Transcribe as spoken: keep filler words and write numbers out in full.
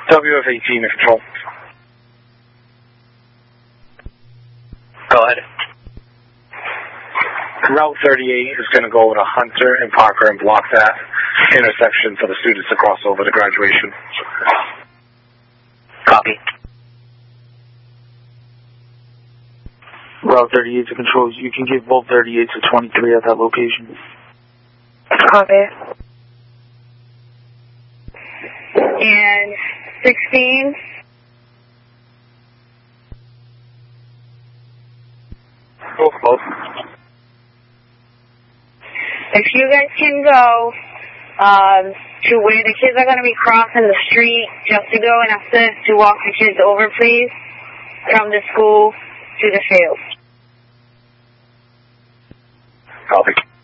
W F eighteen in control. Go ahead. Route thirty-eight is going to go to Hunter and Parker and block that intersection for the students to cross over to graduation. Copy. Route thirty-eight to control. You can give both thirty-eight to twenty-three at that location. Copy. And sixteen. Both, both. If you guys can go um, to where the kids are going to be crossing the street, just to go and assist to walk the kids over, please, from the school to the field. Copy.